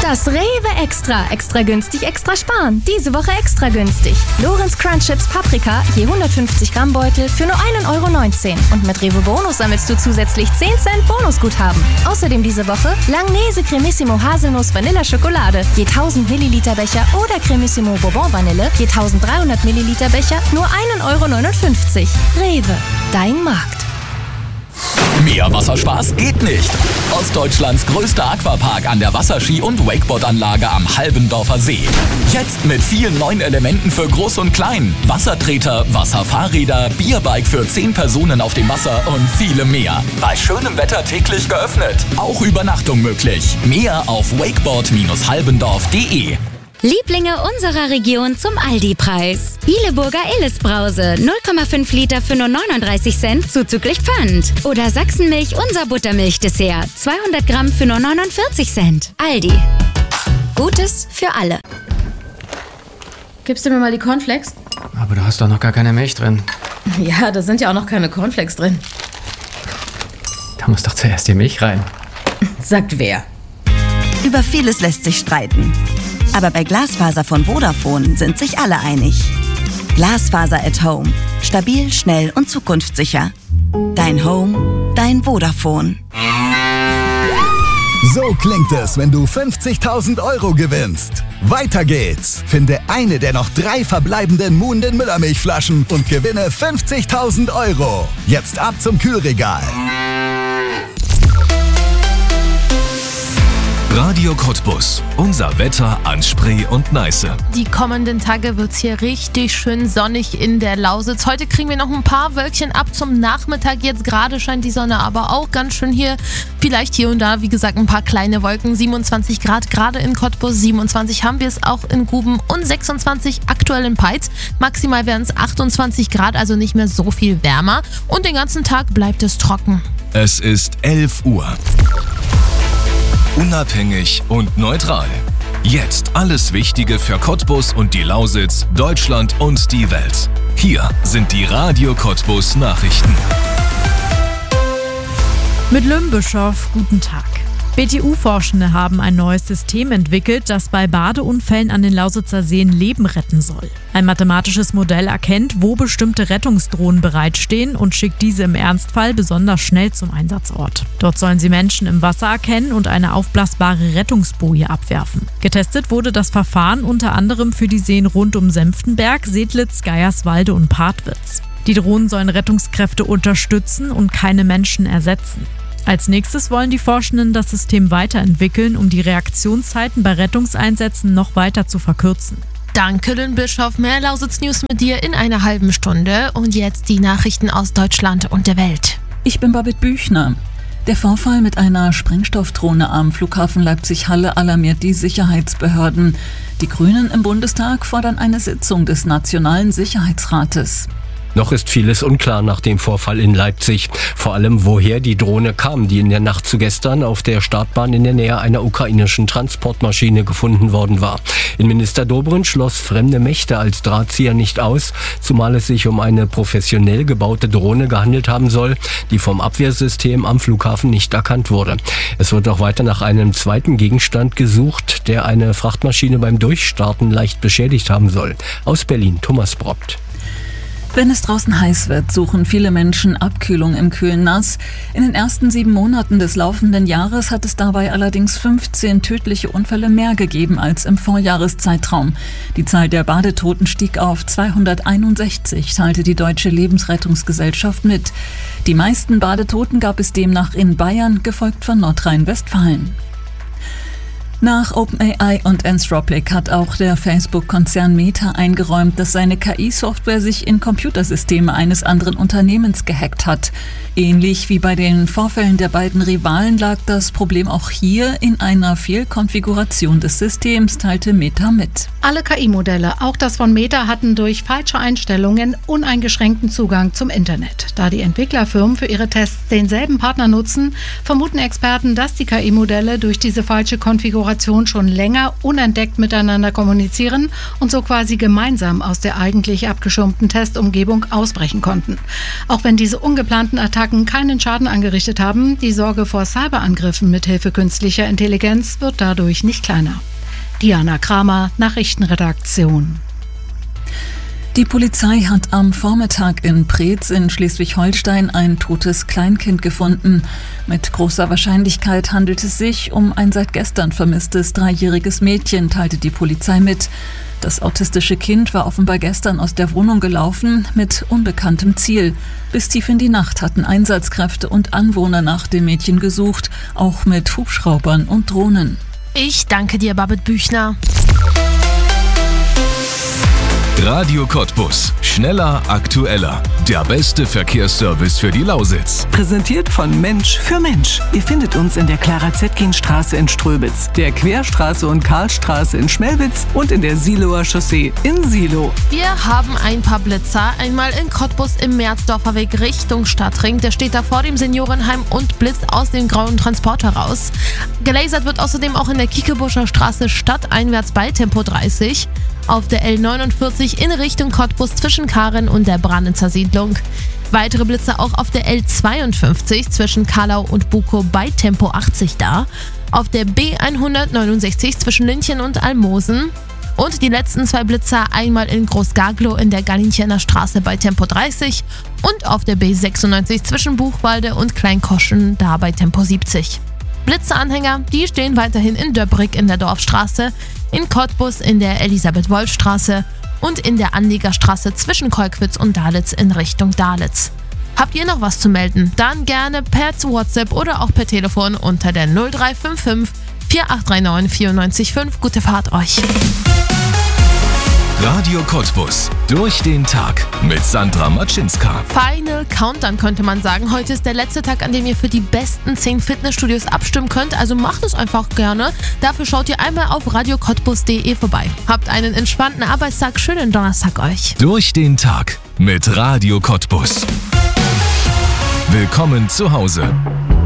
Das Rewe Extra. Extra günstig, extra sparen. Diese Woche extra günstig. Lorenz Crunch Chips Paprika, je 150 Gramm Beutel für nur 1,19 €. Und mit Rewe Bonus sammelst du zusätzlich 10 Cent Bonusguthaben. Außerdem diese Woche Langnese Cremissimo Haselnuss Vanilla Schokolade, je 1000 Milliliter Becher oder Cremissimo Bourbon Vanille, je 1300 Milliliter Becher, nur 1,59 €. Rewe, dein Markt. Mehr Wasserspaß geht nicht. Ostdeutschlands größter Aquapark an der Wasserski- und Wakeboardanlage am Halbendorfer See. Jetzt mit vielen neuen Elementen für Groß und Klein. Wassertreter, Wasserfahrräder, Bierbike für 10 Personen auf dem Wasser und viele mehr. Bei schönem Wetter täglich geöffnet. Auch Übernachtung möglich. Mehr auf wakeboard-halbendorf.de. Lieblinge unserer Region zum Aldi-Preis. Hileburger Illes-Brause, 0,5 Liter für nur 39 Cent, zuzüglich Pfand. Oder Sachsenmilch, unser Buttermilch-Dessert, 200 Gramm für nur 49 Cent. Aldi. Gutes für alle. Gibst du mir mal die Cornflakes? Aber du hast doch noch gar keine Milch drin. Ja, da sind ja auch noch keine Cornflakes drin. Da muss doch zuerst die Milch rein. Sagt wer? Über vieles lässt sich streiten. Aber bei Glasfaser von Vodafone sind sich alle einig. Glasfaser at Home. Stabil, schnell und zukunftssicher. Dein Home, dein Vodafone. So klingt es, wenn du 50.000 € gewinnst. Weiter geht's. Finde eine der noch 3 verbleibenden Moon den Müllermilchflaschen und gewinne 50.000 €. Jetzt ab zum Kühlregal. Radio Cottbus. Unser Wetter an Spree und Neiße. Die kommenden Tage wird es hier richtig schön sonnig in der Lausitz. Heute kriegen wir noch ein paar Wölkchen ab zum Nachmittag. Jetzt gerade scheint die Sonne aber auch ganz schön hier. Vielleicht hier und da, wie gesagt, ein paar kleine Wolken. 27 Grad gerade in Cottbus. 27 haben wir es auch in Guben und 26 aktuell in Peitz. Maximal werden es 28 Grad, also nicht mehr so viel wärmer. Und den ganzen Tag bleibt es trocken. Es ist 11 Uhr. Unabhängig und neutral. Jetzt alles Wichtige für Cottbus und die Lausitz, Deutschland und die Welt. Hier sind die Radio Cottbus Nachrichten. Mit Lümbischow, guten Tag. BTU-Forschende haben ein neues System entwickelt, das bei Badeunfällen an den Lausitzer Seen Leben retten soll. Ein mathematisches Modell erkennt, wo bestimmte Rettungsdrohnen bereitstehen und schickt diese im Ernstfall besonders schnell zum Einsatzort. Dort sollen sie Menschen im Wasser erkennen und eine aufblasbare Rettungsboje abwerfen. Getestet wurde das Verfahren unter anderem für die Seen rund um Senftenberg, Sedlitz, Geierswalde und Partwitz. Die Drohnen sollen Rettungskräfte unterstützen und keine Menschen ersetzen. Als nächstes wollen die Forschenden das System weiterentwickeln, um die Reaktionszeiten bei Rettungseinsätzen noch weiter zu verkürzen. Danke, Lynn-Bischof. Mehr Lausitz-News mit dir in einer halben Stunde. Und jetzt die Nachrichten aus Deutschland und der Welt. Ich bin Babette Büchner. Der Vorfall mit einer Sprengstoffdrohne am Flughafen Leipzig-Halle alarmiert die Sicherheitsbehörden. Die Grünen im Bundestag fordern eine Sitzung des Nationalen Sicherheitsrates. Noch ist vieles unklar nach dem Vorfall in Leipzig. Vor allem, woher die Drohne kam, die in der Nacht zu gestern auf der Startbahn in der Nähe einer ukrainischen Transportmaschine gefunden worden war. Innenminister Dobrindt schloss fremde Mächte als Drahtzieher nicht aus, zumal es sich um eine professionell gebaute Drohne gehandelt haben soll, die vom Abwehrsystem am Flughafen nicht erkannt wurde. Es wird auch weiter nach einem zweiten Gegenstand gesucht, der eine Frachtmaschine beim Durchstarten leicht beschädigt haben soll. Aus Berlin, Thomas Brockt. Wenn es draußen heiß wird, suchen viele Menschen Abkühlung im kühlen Nass. In den ersten 7 Monaten des laufenden Jahres hat es dabei allerdings 15 tödliche Unfälle mehr gegeben als im Vorjahreszeitraum. Die Zahl der Badetoten stieg auf 261, teilte die Deutsche Lebensrettungsgesellschaft mit. Die meisten Badetoten gab es demnach in Bayern, gefolgt von Nordrhein-Westfalen. Nach OpenAI und Anthropic hat auch der Facebook-Konzern Meta eingeräumt, dass seine KI-Software sich in Computersysteme eines anderen Unternehmens gehackt hat. Ähnlich wie bei den Vorfällen der beiden Rivalen lag das Problem auch hier in einer Fehlkonfiguration des Systems, teilte Meta mit. Alle KI-Modelle, auch das von Meta, hatten durch falsche Einstellungen uneingeschränkten Zugang zum Internet. Da die Entwicklerfirmen für ihre Tests denselben Partner nutzen, vermuten Experten, dass die KI-Modelle durch diese falsche Konfiguration Kollaboration schon länger unentdeckt miteinander kommunizieren und so quasi gemeinsam aus der eigentlich abgeschirmten Testumgebung ausbrechen konnten. Auch wenn diese ungeplanten Attacken keinen Schaden angerichtet haben, die Sorge vor Cyberangriffen mithilfe künstlicher Intelligenz wird dadurch nicht kleiner. Diana Kramer, Nachrichtenredaktion. Die Polizei hat am Vormittag in Preetz in Schleswig-Holstein ein totes Kleinkind gefunden. Mit großer Wahrscheinlichkeit handelt es sich um ein seit gestern vermisstes 3-jähriges Mädchen, teilte die Polizei mit. Das autistische Kind war offenbar gestern aus der Wohnung gelaufen mit unbekanntem Ziel. Bis tief in die Nacht hatten Einsatzkräfte und Anwohner nach dem Mädchen gesucht, auch mit Hubschraubern und Drohnen. Ich danke dir, Babette Büchner. Radio Cottbus. Schneller, aktueller. Der beste Verkehrsservice für die Lausitz. Präsentiert von Mensch für Mensch. Ihr findet uns in der Clara-Zetkin-Straße in Ströbitz, der Querstraße und Karlstraße in Schmelwitz und in der Siloer Chaussee in Silo. Wir haben ein paar Blitzer. Einmal in Cottbus im Merzdorfer Weg Richtung Stadtring. Der steht da vor dem Seniorenheim und blitzt aus dem grauen Transporter raus. Gelasert wird außerdem auch in der Kiekebuscher Straße stadteinwärts bei Tempo 30. Auf der L49 in Richtung Cottbus zwischen Karen und der Branitzer Siedlung. Weitere Blitze auch auf der L52 zwischen Karlau und Bukow bei Tempo 80 da. Auf der B169 zwischen Linchen und Almosen. Und die letzten 2 Blitzer einmal in Großgaglow in der Gallinchener Straße bei Tempo 30 und auf der B96 zwischen Buchwalde und Kleinkoschen da bei Tempo 70. Blitzeanhänger, die stehen weiterhin in Döbrig in der Dorfstraße, in Cottbus in der Elisabeth-Wolf-Straße und in der Anliegerstraße zwischen Kolkwitz und Dalitz in Richtung Dalitz. Habt ihr noch was zu melden? Dann gerne per WhatsApp oder auch per Telefon unter der 0355 4839 945. Gute Fahrt euch! Radio Cottbus. Durch den Tag mit Sandra Matschinska. Final Countdown könnte man sagen. Heute ist der letzte Tag, an dem ihr für die besten 10 Fitnessstudios abstimmen könnt. Also macht es einfach gerne. Dafür schaut ihr einmal auf radiocottbus.de vorbei. Habt einen entspannten Arbeitstag. Schönen Donnerstag euch. Durch den Tag mit Radio Cottbus. Willkommen zu Hause.